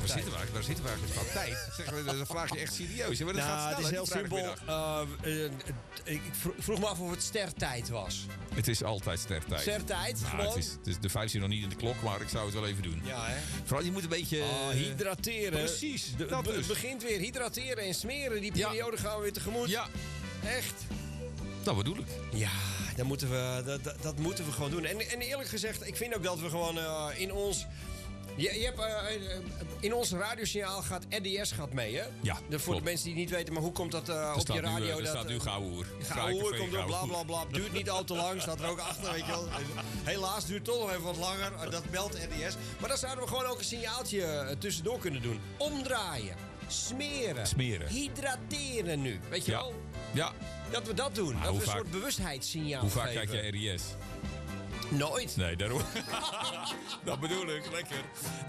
Waar zitten we eigenlijk qua tijd? Zeg, dat vraag je echt serieus. Maar dat gaat snel, het is heel simpel. Ik vroeg me af of het stertijd was. Het is altijd stertijd. Stertijd, Nou, gewoon? de 5 zit nog niet in de klok, maar ik zou het wel even doen. Ja, hè? Vooral, je moet een beetje... hydrateren. Precies, Het dus. begint weer hydrateren en smeren. Die periode gaan we weer tegemoet. Ja. Echt. Dat bedoel ik. Ja, dat moeten we gewoon doen. En eerlijk gezegd, ik vind ook dat we gewoon in ons... Je hebt, in ons radiosignaal gaat RDS mee, hè? Ja, voor klopt. de mensen die het niet weten, maar hoe komt dat op je radio? Er staat nu Gouden Oer. Gouden Oer komt door, bla bla bla. Duurt niet al te lang, staat er ook achter, weet je wel. Helaas duurt toch nog even wat langer. Dat belt RDS. Maar dan zouden we gewoon ook een signaaltje tussendoor kunnen doen. Omdraaien. Smeren. Hydrateren nu. Weet je wel? Ja. Dat we dat doen. Dat we een soort bewustheidssignaal geven. Hoe vaak geven. kijk je RDS? Nooit. Nee, daarom. Dat bedoel ik. Lekker.